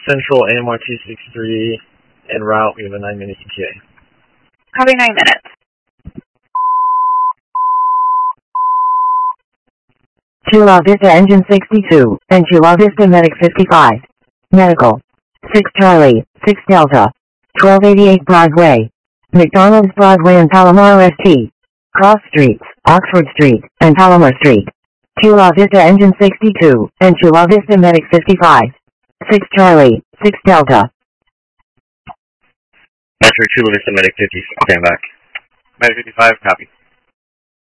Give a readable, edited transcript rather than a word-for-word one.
Central AMR 263 en route. We have a 9-minute ETA. Copy, 9 minutes. Chula Vista Engine 62, and Chula Vista Medic 55. Medical. 6 Charlie, 6 Delta. 1288 Broadway. McDonald's Broadway and Palomar ST. Cross Streets, Oxford Street, and Palomar Street. Chula Vista Engine 62, and Chula Vista Medic 55. 6 Charlie, 6 Delta. That's for Chula Vista Medic 50, stand back. Medic 55, copy.